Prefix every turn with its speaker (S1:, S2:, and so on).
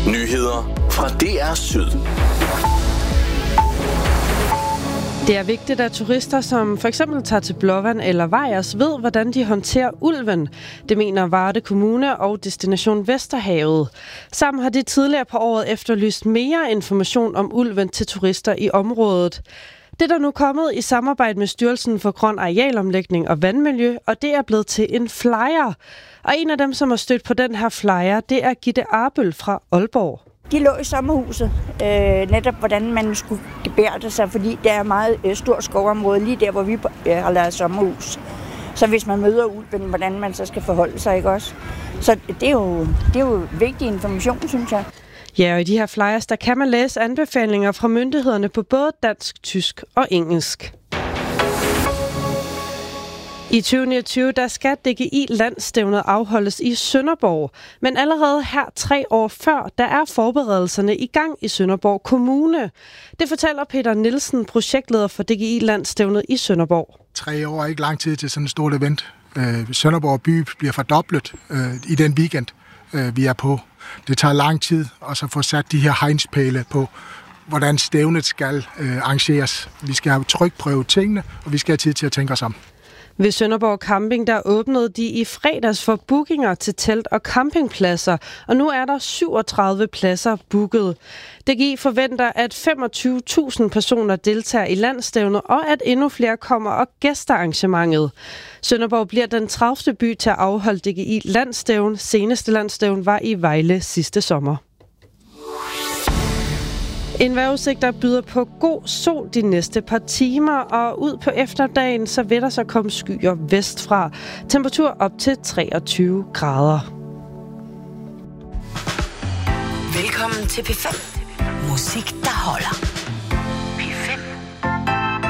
S1: Nyheder fra DR Syd.
S2: Det er vigtigt, at turister, som for eksempel tager til Blåvand eller Vejers, ved, hvordan de håndterer ulven. Det mener Varde Kommune og Destination Vesterhavet. Sammen har de tidligere på året efterlyst mere information om ulven til turister i området. Det er der nu kommet i samarbejde med Styrelsen for Grøn Arealomlægning og Vandmiljø, og det er blevet til en flyer. Og en af dem, som har stødt på den her flyer, det er Gitte Arbøl fra Aalborg.
S3: De lå i sommerhuset, netop hvordan man skulle gebærde sig, fordi der er meget stort skovområde lige der, hvor vi har lavet sommerhus. Så hvis man møder ulven, hvordan man så skal forholde sig, ikke også? Så det er jo vigtig information, synes jeg.
S2: Ja, og i de her flyers, der kan man læse anbefalinger fra myndighederne på både dansk, tysk og engelsk. I 2029, der skal DGI-landstævnet afholdes i Sønderborg. Men allerede her 3 år før, der er forberedelserne i gang i Sønderborg Kommune. Det fortæller Peter Nielsen, projektleder for DGI-landstævnet i Sønderborg.
S4: 3 år er ikke lang tid til sådan et stort event. Sønderborg by bliver fordoblet i den weekend, vi er på. Det tager lang tid at så få sat de her hegnspæle på, hvordan stævnet skal arrangeres. Vi skal have trykprøve tingene, og vi skal have tid til at tænke os om.
S2: Ved Sønderborg Camping, der åbnede de i fredags for bookinger til telt- og campingpladser, og nu er der 37 pladser booket. DGI forventer, at 25.000 personer deltager i landstævnet, og at endnu flere kommer og gæster arrangementet. Sønderborg bliver den 30. by til at afholde DGI landstævn. Seneste landstævn var i Vejle sidste sommer. En vejrudsigt, der byder på god sol de næste par timer, og ud på efterdagen, så vil der så komme skyer vestfra. Temperatur op til 23 grader.
S5: Velkommen til P5. Musik, der holder.